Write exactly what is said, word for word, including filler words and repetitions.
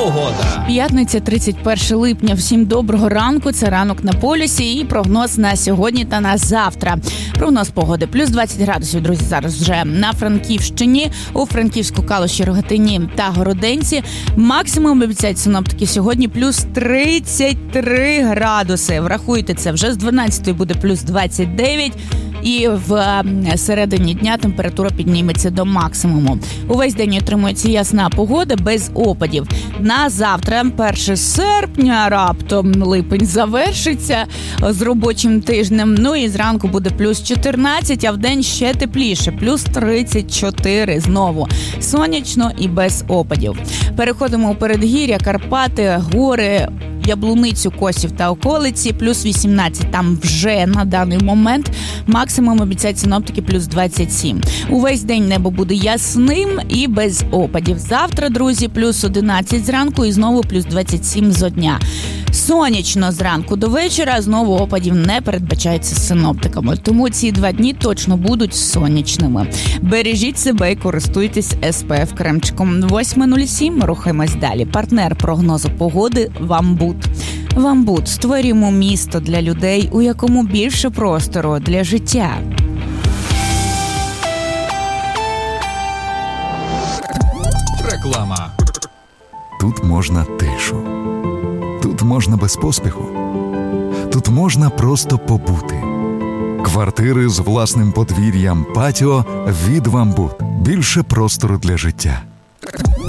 погода. П'ятниця, тридцять перше липня. Всім доброго ранку. Це ранок на полюсі і прогноз на сьогодні та на завтра. Прогноз погоди. Плюс двадцять градусів, друзі, зараз вже на Франківщині, у Франківську, Калуші, Рогатині та Городенці. Максимум обіцяють синоптики сьогодні плюс тридцять три градуси. Врахуйте це, вже з дванадцятої буде плюс двадцять дев'ять. І в середині дня температура підніметься до максимуму. Увесь день отримується ясна погода без опадів. На завтра, перше серпня, раптом липень завершиться з робочим тижнем. Ну і зранку буде плюс чотирнадцять, а вдень ще тепліше, плюс тридцять чотири знову. Сонячно і без опадів. Переходимо у передгір'я, Карпати, гори, Яблуницю, Косів та околиці, плюс вісімнадцять там вже на даний момент. Максимум обіцяють синоптики плюс двадцять сім. Увесь день небо буде ясним і без опадів. Завтра, друзі, плюс одинадцять зранку і знову плюс двадцять сім зо дня. Сонячно зранку до вечора, знову опадів не передбачається синоптиками. Тому ці два дні точно будуть сонячними. Бережіть себе і користуйтесь ес пе еф кремчиком. восьма нуль сім, рухаємось далі. Партнер прогнозу погоди «Вамбут». «Вамбут» – створюємо місто для людей, у якому більше простору для життя. Реклама. Тут можна тишу. Тут можна без поспіху. Тут можна просто побути. Квартири з власним подвір'ям, патіо від «Вамбут». Більше простору для життя.